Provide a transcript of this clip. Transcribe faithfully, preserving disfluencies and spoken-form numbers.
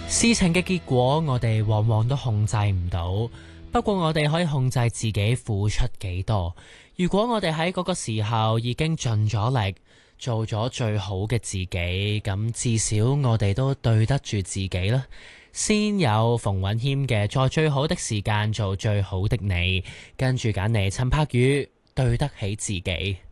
事情嘅結果我哋往往都控制唔到，不過我哋可以控制自己付出幾多。如果我哋喺嗰個時候已經盡咗力，做咗最好嘅自己，咁至少我哋都對得住自己啦。先有馮允謙嘅在最好的時間做最好的你，跟住揀嚟陳柏宇對得起自己。